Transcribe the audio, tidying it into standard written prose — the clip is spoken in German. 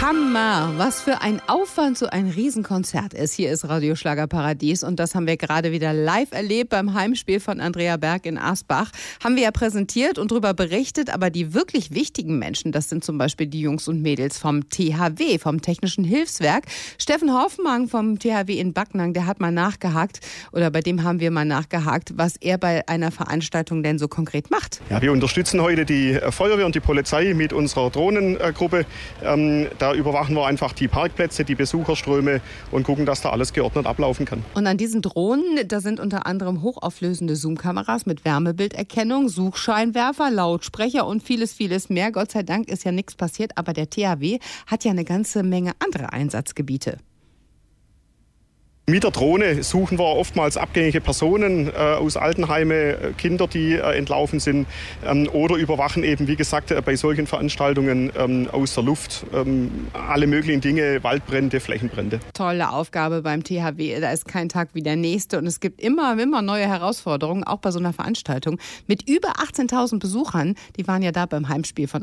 Hammer, was für ein Aufwand so ein Riesenkonzert ist. Hier ist Radio Schlagerparadies und das haben wir gerade wieder live erlebt beim Heimspiel von Andrea Berg in Asbach. Haben wir ja präsentiert und darüber berichtet, aber die wirklich wichtigen Menschen, das sind zum Beispiel die Jungs und Mädels vom THW, vom Technischen Hilfswerk. Steffen Hoffmann vom THW in Backnang, der hat mal nachgehakt, oder bei dem haben wir mal nachgehakt, was er bei einer Veranstaltung denn so konkret macht. Ja, wir unterstützen heute die Feuerwehr und die Polizei mit unserer Drohnengruppe. Da überwachen wir einfach die Parkplätze, die Besucherströme und gucken, dass da alles geordnet ablaufen kann. Und an diesen Drohnen, da sind unter anderem hochauflösende Zoom-Kameras mit Wärmebilderkennung, Suchscheinwerfer, Lautsprecher und vieles, vieles mehr. Gott sei Dank ist ja nichts passiert, aber der THW hat ja eine ganze Menge andere Einsatzgebiete. Mit der Drohne suchen wir oftmals abgängige Personen aus Altenheime, Kinder, die entlaufen sind, oder überwachen eben, wie gesagt, bei solchen Veranstaltungen aus der Luft alle möglichen Dinge, Waldbrände, Flächenbrände. Tolle Aufgabe beim THW, da ist kein Tag wie der nächste und es gibt immer neue Herausforderungen, auch bei so einer Veranstaltung mit über 18.000 Besuchern, die waren ja da beim Heimspiel von